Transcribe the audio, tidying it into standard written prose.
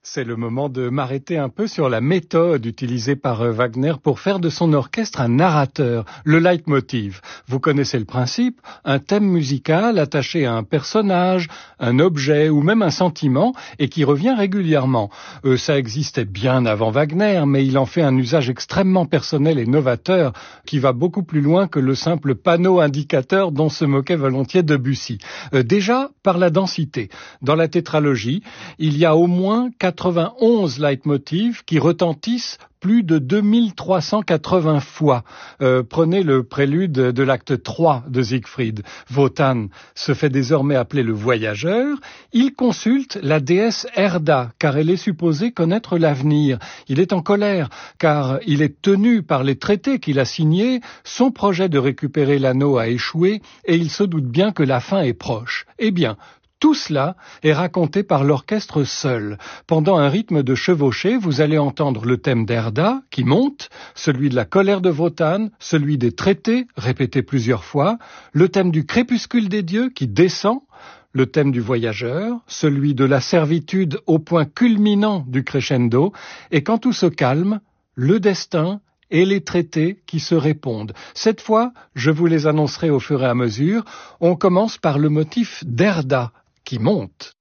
C'est le moment de m'arrêter un peu sur la méthode utilisée par Wagner pour faire de son orchestre un narrateur, le leitmotiv. Vous connaissez le principe, un thème musical attaché à un personnage, un objet ou même un sentiment et qui revient régulièrement. Ça existait bien avant Wagner, mais il en fait un usage extrêmement personnel et novateur qui va beaucoup plus loin que le simple panneau indicateur dont se moquait volontiers Debussy. Déjà, par la densité. Dans la tétralogie, il y a au moins 91 leitmotifs qui retentissent plus de 2380 fois. Prenez le prélude de l'acte 3 de Siegfried. Wotan se fait désormais appeler le voyageur. Il consulte la déesse Erda, car elle est supposée connaître l'avenir. Il est en colère, car il est tenu par les traités qu'il a signés. Son projet de récupérer l'anneau a échoué, et il se doute bien que la fin est proche. Eh bien, tout cela est raconté par l'orchestre seul. Pendant un rythme de chevauchée, vous allez entendre le thème d'Erda, qui monte, celui de la colère de Wotan, celui des traités, répété plusieurs fois, le thème du crépuscule des dieux, qui descend, le thème du voyageur, celui de la servitude au point culminant du crescendo, et quand tout se calme, le destin et les traités qui se répondent. Cette fois, je vous les annoncerai au fur et à mesure. On commence par le motif d'Erda, qui monte.